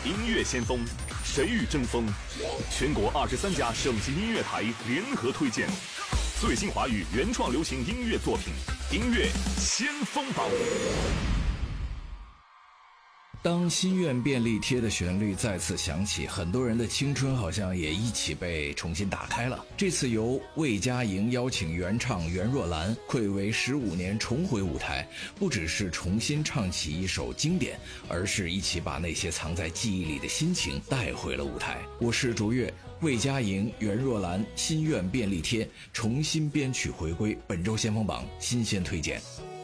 音乐先锋，谁与争锋？全国23家省级音乐台联合推荐最新华语原创流行音乐作品，音乐先锋榜。 当心愿便利贴的旋律再次响起，很多人的青春好像也一起被重新打开了。这次由魏佳莹邀请原唱袁若兰暌违15年重回舞台，不只是重新唱起一首经典，而是一起把那些藏在记忆里的心情带回了舞台。我是竹月，魏佳莹、袁若兰心愿便利贴重新编曲回归，本周先锋榜新鲜推荐。